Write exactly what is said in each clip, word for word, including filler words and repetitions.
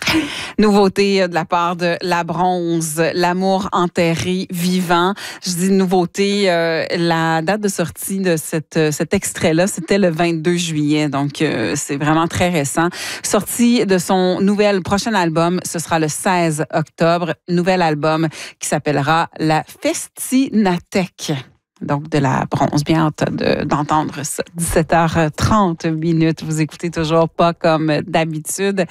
Nouveauté de la part de La Bronze, L'amour enterré vivant. Je dis nouveauté, euh, la date de sortie de cette, cet extrait-là, c'était le vingt-deux juillet, donc euh, c'est vraiment très récent. Sortie de son nouvel prochain album, ce sera le seize octobre, nouvel album qui s'appellera La Festinathèque. Donc, de La Bronze. Bien hâte de, d'entendre ça. dix-sept heures trente minutes. Vous écoutez toujours pas comme d'habitude.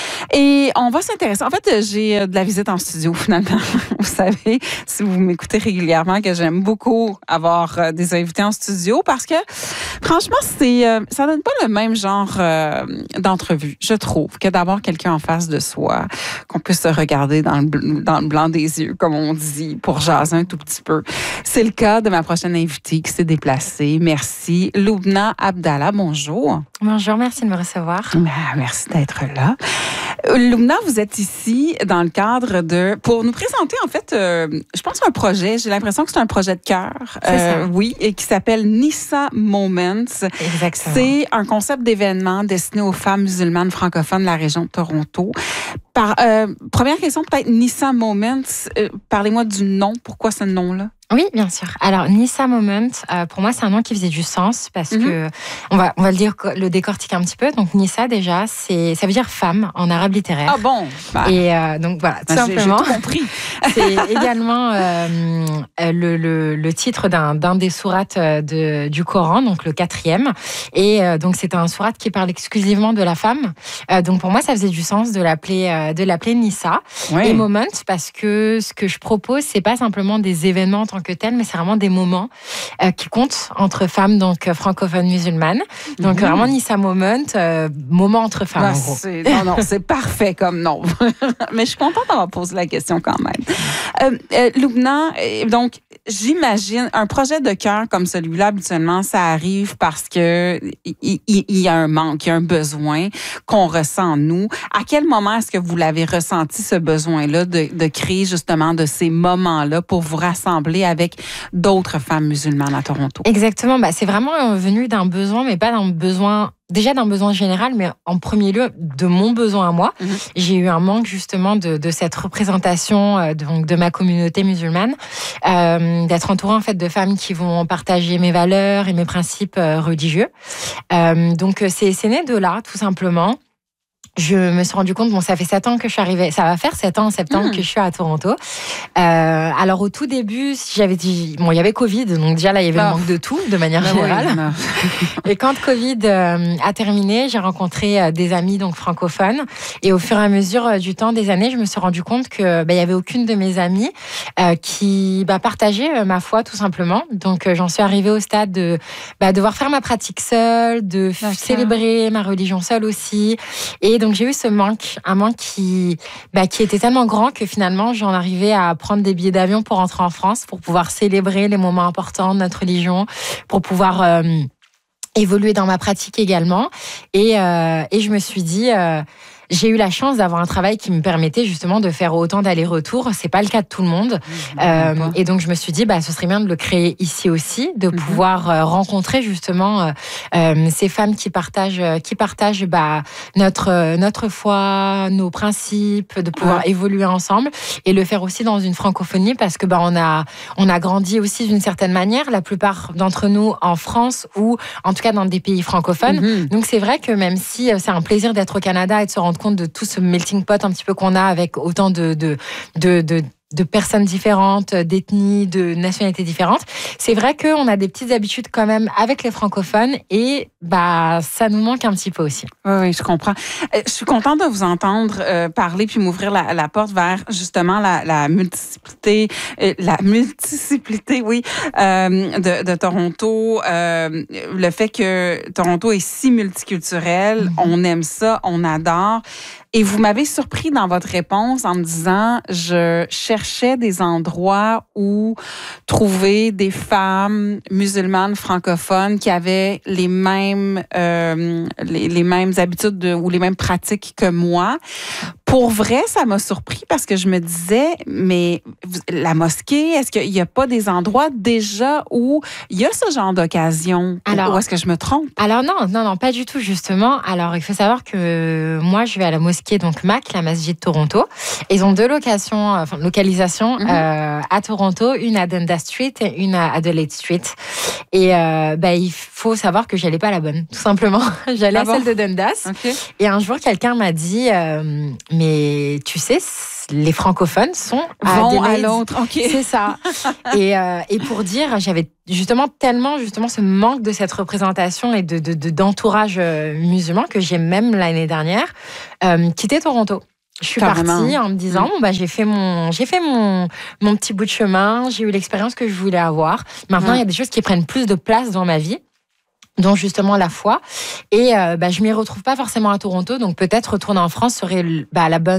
Et on va s'intéresser. En fait, j'ai de la visite en studio, finalement. Vous savez, si vous m'écoutez régulièrement, que j'aime beaucoup avoir des invités en studio parce que, franchement, c'est, ça donne pas le même genre d'entrevue, je trouve, que d'avoir quelqu'un en face de soi, qu'on puisse se regarder dans le, dans le blanc des yeux, comme on dit, pour jaser un tout petit peu. C'est le cas de ma prochaine invitée qui s'est déplacée. Merci. Loubna Abdallah, bonjour. Bonjour, merci de me recevoir. Merci d'être là. Loubna, vous êtes ici dans le cadre de... Pour nous présenter, en fait, euh, je pense un projet, j'ai l'impression que c'est un projet de cœur. C'est euh, ça. Oui, et qui s'appelle Nissa Moments. Exactement. C'est un concept d'événement destiné aux femmes musulmanes francophones de la région de Toronto. Par, euh, première question, peut-être Nissa Moments. Euh, parlez-moi du nom. Pourquoi ce nom-là? Oui, bien sûr. Alors, Nissa Moment, euh, pour moi, c'est un nom qui faisait du sens parce mm-hmm. que, on va, on va le dire, le décortiquer un petit peu. Donc, Nissa, déjà, c'est, ça veut dire femme en arabe littéraire. Ah bon? Bah, Et euh, donc, voilà, tout bah, simplement. J'ai, j'ai tout compris. C'est également euh, le, le, le titre d'un, d'un des sourates de, du Coran, donc le quatrième. Et euh, donc, c'est un sourate qui parle exclusivement de la femme. Euh, donc, pour moi, ça faisait du sens de l'appeler, euh, de l'appeler Nissa. Oui. Et Moment, parce que ce que je propose, c'est pas simplement des événements en tant que tels, mais c'est vraiment des moments euh, qui comptent entre femmes donc euh, francophones musulmanes. Donc, mmh. vraiment, Nissa Moment, euh, moment entre femmes, bah, en gros. C'est, non, non, c'est parfait comme nom. Mais je suis contente d'avoir posé la question quand même. Euh, euh, Loubna, donc, j'imagine, un projet de cœur comme celui-là, habituellement, ça arrive parce que il, il, il y a un manque, il y a un besoin qu'on ressent en nous. À quel moment est-ce que vous l'avez ressenti, ce besoin-là, de, de créer justement de ces moments-là pour vous rassembler avec d'autres femmes musulmanes à Toronto? Exactement. Bah, c'est vraiment venu d'un besoin, mais pas d'un besoin... Déjà d'un besoin général, mais en premier lieu de mon besoin à moi. Mmh. J'ai eu un manque justement de, de cette représentation euh, donc de ma communauté musulmane, euh, d'être entourée en fait de femmes qui vont partager mes valeurs et mes principes euh, religieux. Euh, donc c'est, c'est né de là, tout simplement. Je me suis rendu compte, bon, ça fait sept ans que je suis arrivée, ça va faire sept ans en septembre mmh. que je suis à Toronto. Euh, alors, au tout début, j'avais dit, bon, il y avait Covid, donc déjà là, il y avait oh. le manque de tout, de manière bah générale. Oui, et quand Covid euh, a terminé, j'ai rencontré euh, des amis, donc francophones. Et au fur et à mesure euh, du temps, des années, je me suis rendu compte que, bah, il y avait aucune de mes amies euh, qui, bah, partageait euh, ma foi, tout simplement. Donc, euh, j'en suis arrivée au stade de, bah, devoir faire ma pratique seule, de D'accord. célébrer ma religion seule aussi. Et donc, j'ai eu ce manque, un manque qui, bah, qui était tellement grand que finalement, j'en arrivais à prendre des billets d'avion pour rentrer en France, pour pouvoir célébrer les moments importants de notre religion, pour pouvoir euh, évoluer dans ma pratique également. Et, euh, et je me suis dit... Euh, J'ai eu la chance d'avoir un travail qui me permettait justement de faire autant d'allers-retours. C'est pas le cas de tout le monde. Mmh, euh, et donc, je me suis dit, bah, ce serait bien de le créer ici aussi, de mmh. pouvoir euh, rencontrer justement euh, euh, ces femmes qui partagent, qui partagent bah, notre, euh, notre foi, nos principes, de pouvoir ouais. évoluer ensemble et le faire aussi dans une francophonie parce que bah, on a, on a grandi aussi d'une certaine manière, la plupart d'entre nous en France ou en tout cas dans des pays francophones. Mmh. Donc, c'est vrai que même si c'est un plaisir d'être au Canada et de se rendre compte de tout ce melting pot un petit peu qu'on a avec autant de, de, de, de de personnes différentes, d'ethnies, de nationalités différentes. C'est vrai qu'on a des petites habitudes quand même avec les francophones et bah, ça nous manque un petit peu aussi. Oui, oui, je comprends. Je suis contente de vous entendre euh, parler puis m'ouvrir la, la porte vers justement la, la multiplicité, euh, la multiplicité, oui, euh, de, de Toronto. Euh, le fait que Toronto est si multiculturel, mm-hmm. on aime ça, on adore. Et vous m'avez surpris dans votre réponse en me disant, je cherchais des endroits où trouver des femmes musulmanes francophones qui avaient les mêmes, euh, les, les mêmes habitudes de, ou les mêmes pratiques que moi Pour vrai, ça m'a surpris parce que je me disais, mais la mosquée, est-ce qu'il n'y a pas des endroits déjà où il y a ce genre d'occasion? Alors, ou est-ce que je me trompe? Alors non, non, non, pas du tout, justement. Alors, il faut savoir que moi, je vais à la mosquée, donc M A C, la Masjid de Toronto. Ils ont deux locations, enfin, localisations mm-hmm. euh, à Toronto, une à Dundas Street et une à Adelaide Street. Et euh, bah, il faut savoir que j'allais pas à la bonne, tout simplement. J'allais ah à bon? celle de Dundas. Okay. Et un jour, quelqu'un m'a dit, euh, mais tu sais, les francophones sont à Vont à l'autre. Okay. C'est ça. et, euh, et pour dire, j'avais justement tellement justement ce manque de cette représentation et de, de, de d'entourage musulman que j'ai même l'année dernière euh, quitté Toronto. Je suis Carrément. partie en me disant, bon, bah, j'ai fait, mon, j'ai fait mon, mon petit bout de chemin, j'ai eu l'expérience que je voulais avoir. Maintenant, il mmh. y a des choses qui prennent plus de place dans ma vie, dont justement la foi. Et euh, bah, je ne m'y retrouve pas forcément à Toronto, donc peut-être retourner en France serait bah, la bonne